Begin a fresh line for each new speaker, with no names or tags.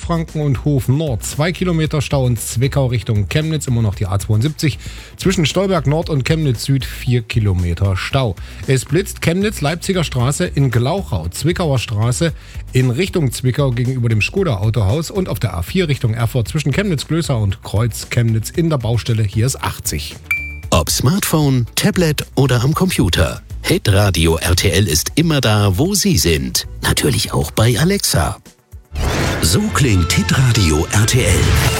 Unterfranken und Hof Nord 2 Kilometer Stau und Zwickau Richtung Chemnitz, immer noch die A72. Zwischen Stolberg Nord und Chemnitz Süd 4 Kilometer Stau. Es blitzt Chemnitz Leipziger Straße in Glauchau, Zwickauer Straße in Richtung Zwickau gegenüber dem Skoda Autohaus und auf der A4 Richtung Erfurt zwischen Chemnitz-Glößau und Kreuz Chemnitz in der Baustelle. Hier ist 80.
Ob Smartphone, Tablet oder am Computer. Hitradio RTL ist immer da, wo Sie sind. Natürlich auch bei Alexa. So klingt Hitradio RTL.